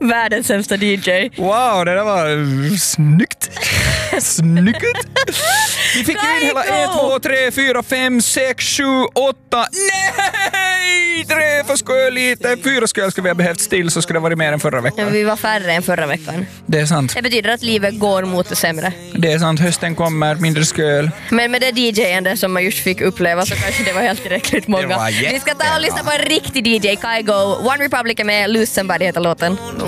Världens sämsta DJ. Wow, det där var snyggt. Snyggt. Vi fick ju in hela 1, 2, 3, 4, 5, 6, 7, 8. Nej! 3 för skulle lite. 4 skulle vi ha behövt still så skulle det varit mer än förra veckan. Ja, vi var färre än förra veckan. Det är sant. Det betyder att livet går mot det sämre. Det är sant. Hösten kommer, mindre sköl. Men med det DJ-ande som man just fick uppleva så kanske det var helt tillräckligt många. Vi ska ta och lyssna på en riktig DJ, Kygo. One Republic är med, Lose Somebody heter låten.